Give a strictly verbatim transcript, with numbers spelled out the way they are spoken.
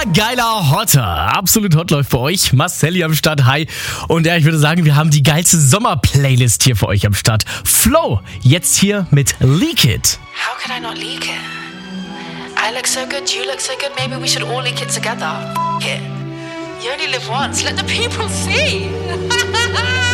geiler Hotter. Absolut hot läuft bei euch. Marcelli am Start, hi. Und ja, ich würde sagen, wir haben die geilste Sommer-Playlist hier für euch am Start. Flow, jetzt hier mit Leak It. How could I not leak it? I look so good, you look so good, maybe we should all leak it together. F- it. You only live once, let the people see.